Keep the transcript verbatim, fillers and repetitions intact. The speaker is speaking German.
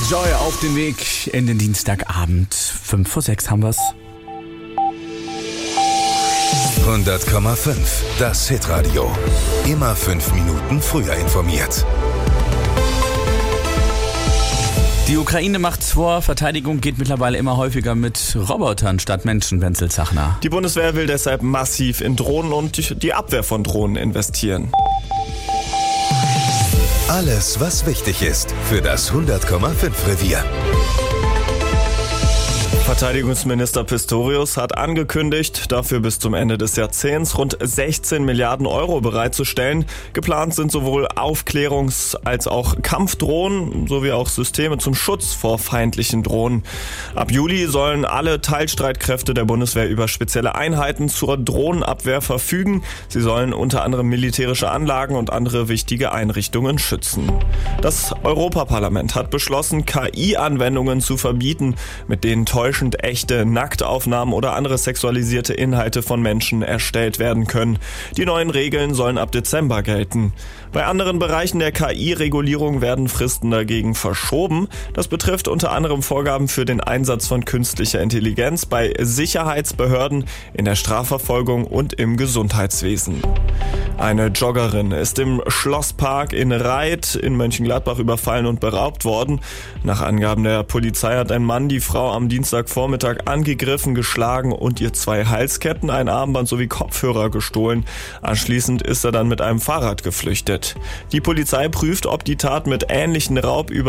Joy auf dem Weg in den Dienstagabend. Fünf vor sechs haben wir's. hundert Komma fünf, das Hitradio. Immer fünf Minuten früher informiert. Die Ukraine macht's vor, Verteidigung geht mittlerweile immer häufiger mit Robotern statt Menschen, Wenzel Zachner. Die Bundeswehr will deshalb massiv in Drohnen und die Abwehr von Drohnen investieren. Alles, was wichtig ist für das hundert Komma fünf Revier. Verteidigungsminister Pistorius hat angekündigt, dafür bis zum Ende des Jahrzehnts rund sechzehn Milliarden Euro bereitzustellen. Geplant sind sowohl Aufklärungs- als auch Kampfdrohnen sowie auch Systeme zum Schutz vor feindlichen Drohnen. Ab Juli sollen alle Teilstreitkräfte der Bundeswehr über spezielle Einheiten zur Drohnenabwehr verfügen. Sie sollen unter anderem militärische Anlagen und andere wichtige Einrichtungen schützen. Das Europaparlament hat beschlossen, K I-Anwendungen zu verbieten, mit denen täuschend echte Nacktaufnahmen oder andere sexualisierte Inhalte von Menschen erstellt werden können. Die neuen Regeln sollen ab Dezember gelten. Bei anderen Bereichen der K I-Regulierung werden Fristen dagegen verschoben. Das betrifft unter anderem Vorgaben für den Einsatz von künstlicher Intelligenz bei Sicherheitsbehörden, in der Strafverfolgung und im Gesundheitswesen. Eine Joggerin ist im Schlosspark in Reit in Mönchengladbach überfallen und beraubt worden. Nach Angaben der Polizei hat ein Mann die Frau am Dienstagvormittag angegriffen, geschlagen und ihr zwei Halsketten, ein Armband sowie Kopfhörer gestohlen. Anschließend ist er dann mit einem Fahrrad geflüchtet. Die Polizei prüft, ob die Tat mit ähnlichen Raubüberfällen